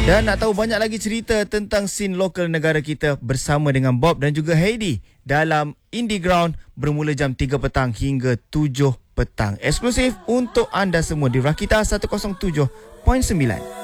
Dan nak tahu banyak lagi cerita tentang scene lokal negara kita bersama dengan Bob dan juga Heidi dalam Indie Ground bermula jam 3 petang hingga 7 petang. Eksklusif untuk anda semua di Rakita 107.9.